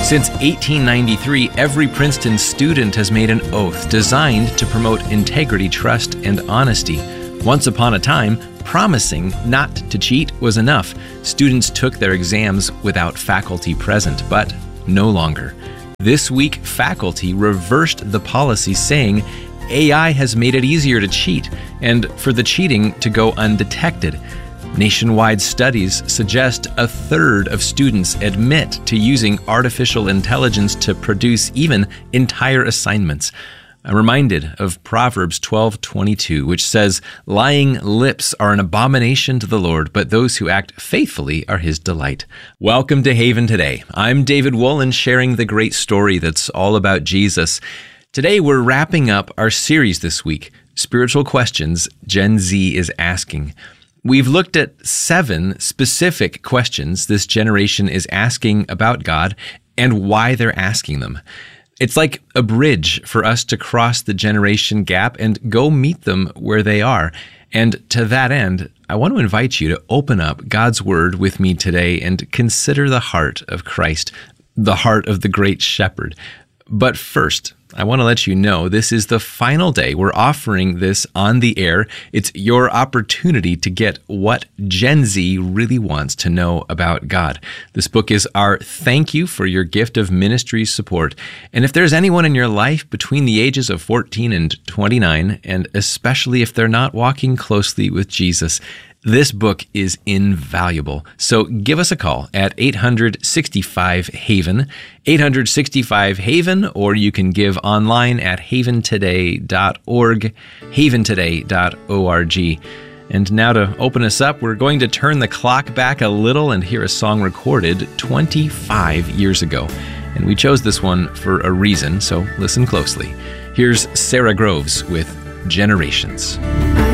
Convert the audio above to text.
Since 1893, every Princeton student has made an oath designed to promote integrity, trust, and honesty. Once upon a time, promising not to cheat was enough. Students took their exams without faculty present, but no longer. This week, faculty reversed the policy, saying AI has made it easier to cheat and for the cheating to go undetected. Nationwide studies suggest a third of students admit to using artificial intelligence to produce even entire assignments. I'm reminded of Proverbs 12:22, which says, "Lying lips are an abomination to the Lord, but those who act faithfully are his delight." Welcome to Haven Today. I'm David Wolin, sharing the great story that's all about Jesus. Today, we're wrapping up our series this week, Spiritual Questions Gen Z is Asking. We've looked at 7 specific questions this generation is asking about God and why they're asking them. It's like a bridge for us to cross the generation gap and go meet them where they are. And to that end, I want to invite you to open up God's Word with me today and consider the heart of Christ, the heart of the great shepherd. But first, I want to let you know this is the final day we're offering this on the air. It's your opportunity to get what Gen Z really wants to know about God. This book is our thank you for your gift of ministry support. And if there's anyone in your life between the ages of 14 and 29, and especially if they're not walking closely with Jesus, this book is invaluable. So give us a call at 800-65-HAVEN, 800-65-HAVEN, or you can give online at haventoday.org, haventoday.org. And now to open us up, we're going to turn the clock back a little and hear a song recorded 25 years ago. And we chose this one for a reason, so listen closely. Here's Sarah Groves with Generations.